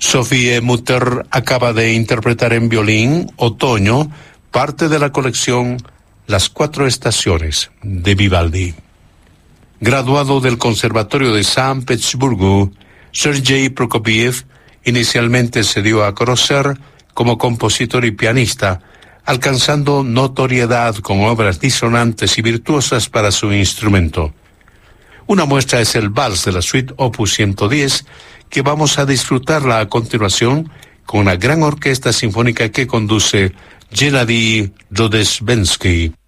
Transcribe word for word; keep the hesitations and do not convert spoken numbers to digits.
Sophie Mutter acaba de interpretar en violín Otoño, parte de la colección Las Cuatro Estaciones de Vivaldi. Graduado del Conservatorio de San Petersburgo, Sergei Prokofiev inicialmente se dio a conocer como compositor y pianista, alcanzando notoriedad con obras disonantes y virtuosas para su instrumento. Una muestra es el Vals de la Suite Opus ciento diez, que vamos a disfrutarla a continuación con una gran orquesta sinfónica que conduce Gennady Rozhdestvensky.